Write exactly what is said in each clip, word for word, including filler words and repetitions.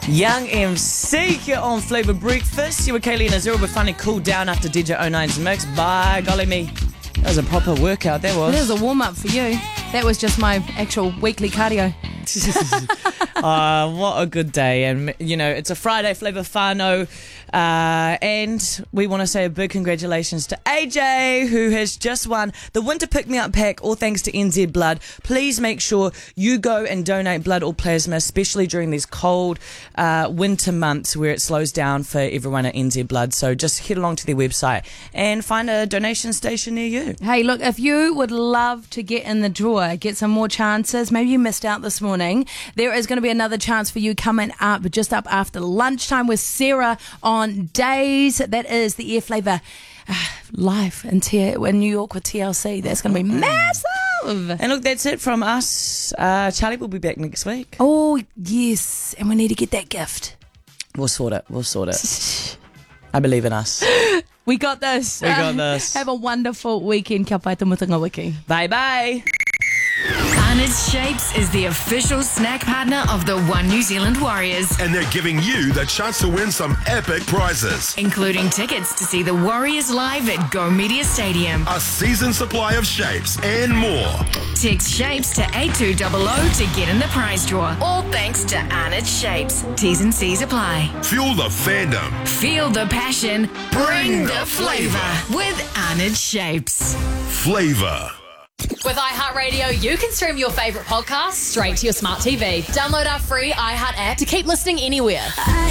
Young M C here on Flavour Breakfast. You were Kaylee and Azura, but finally cooled down after D J oh nine's mix. By golly me. That was a proper workout, that was. That was a warm-up for you. That was just my actual weekly cardio. uh, what a good day. And, you know, it's a Friday, Flavour Whānau. Uh, and we want to say a big congratulations to A J, who has just won the Winter Pick-Me-Up Pack, all thanks to N Z Blood. Please make sure you go and donate blood or plasma, especially during these cold uh, winter months where it slows down for everyone at N Z Blood. So just head along to their website and find a donation station near you. Hey, look, if you would love to get in the drawer, get some more chances, maybe you missed out this morning, there is going to be another chance for you coming up just up after lunchtime with Sarah on Days. That is the Air Flavour uh, live in, T- in New York with T L C. That's going to be massive. And look, that's it from us. Uh, Charlie will be back next week. Oh, yes. And we need to get that gift. We'll sort it. We'll sort it. I believe in us. We got this. We got this. Have a wonderful weekend. Kia pai te mutunga wiki. Bye bye. Arnott's Shapes is the official snack partner of the One New Zealand Warriors, And they're giving you the chance to win some epic prizes. including tickets to see the Warriors live at Go Media Stadium. A season supply of shapes and more. Text Shapes to eight two zero zero to get in the prize draw. All thanks to Arnott's Shapes. T's and C's apply. Fuel the fandom. Feel the passion. Bring the flavour with Arnott's Shapes. Flavor. With iHeartRadio, you can stream your favourite podcasts straight to your smart T V. Download our free iHeart app to keep listening anywhere.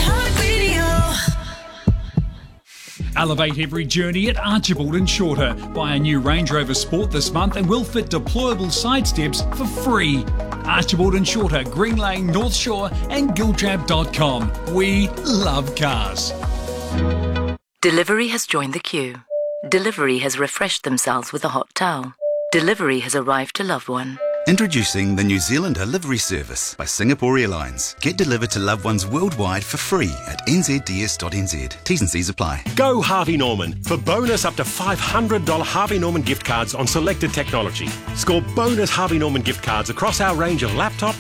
Elevate every journey at Archibald and Shorter. Buy a new Range Rover Sport this month and we'll fit deployable side steps for free. Archibald and Shorter, Green Lane, North Shore and giltrap dot com. We love cars. Delivery has joined the queue. Delivery has refreshed themselves with a hot towel. Delivery has arrived to loved one. Introducing the New Zealander Livery Service by Singapore Airlines. Get delivered to loved ones worldwide for free at n z d s dot n z. T's and C's apply. Go Harvey Norman for bonus up to five hundred dollars Harvey Norman gift cards on selected technology. Score bonus Harvey Norman gift cards across our range of laptops,